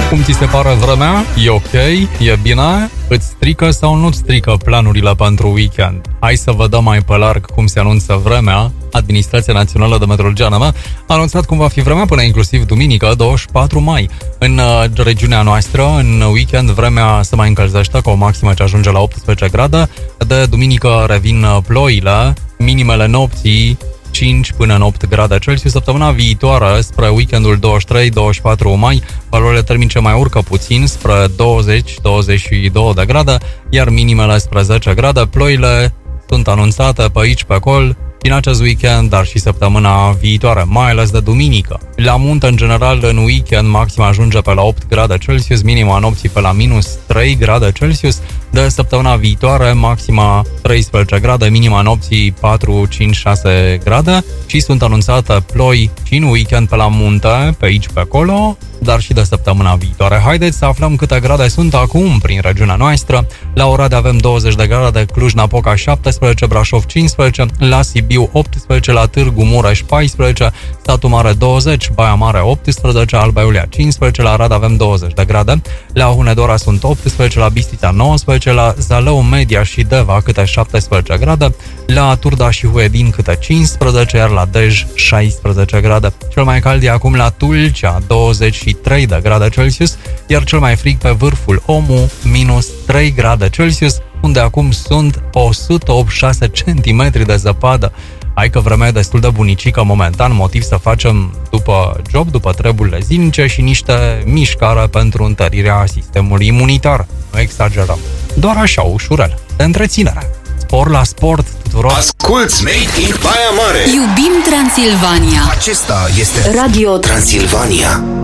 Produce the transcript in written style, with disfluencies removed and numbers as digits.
Cum ți se pare vremea? E ok? E bine? Îți strică sau nu-ți strică planurile pentru weekend? Hai să vă dăm mai pe larg cum se anunță vremea. Administrația Națională de Meteorologie ANM a anunțat cum va fi vremea până inclusiv duminică, 24 mai. În regiunea noastră, în weekend, vremea se mai încălzește cu o maximă ce ajunge la 18 grade. De duminică revin ploile, minimele nopții 5 până în 8 grade Celsius. Săptămâna viitoare, spre weekendul 23-24 mai, valorile termice mai urcă puțin, spre 20-22 de grade, iar minimele spre 10 grade. Ploile sunt anunțate pe aici, pe acolo, din acest weekend, dar și săptămâna viitoare, mai ales de duminică. La munte, în general, în weekend, maxima ajunge pe la 8 grade Celsius, minima nopții pe la minus 3 grade Celsius. De săptămâna viitoare, maxima 13 grade, minima nopții 4, 5, 6 grade și sunt anunțate ploi și în weekend pe la munte, pe aici, pe acolo, dar și de săptămâna viitoare. Haideți să aflăm câte grade sunt acum prin regiunea noastră. La Oradea avem 20 de grade, Cluj-Napoca 17, Brașov 15, la Sibiu 18, la Târgu Mureș 14, Satu Mare 20, Baia Mare 18, Alba Iulia 15, la Arad avem 20 de grade, la Hunedoara sunt 18, la Bistrița 19, la Zalău, Media și Deva câte 17 grade, la Turda și Huedin câte 15, iar la Dej 16 grade. Cel mai cald e acum la Tulcea, 23 de grade Celsius, iar cel mai frig pe vârful Omu, minus 3 grade Celsius, unde acum sunt 186 cm de zăpadă. Hai că vremea e destul de bunicică momentan, motiv să facem după job, după treburile zilnice și niște mișcare pentru întărirea sistemului imunitar. Nu exagerăm. Doar așa, ușurel, de întreținere. Spor la sport tuturor. Asculți Made in Baia Mare. Iubim Transilvania. Acesta este Radio Transilvania.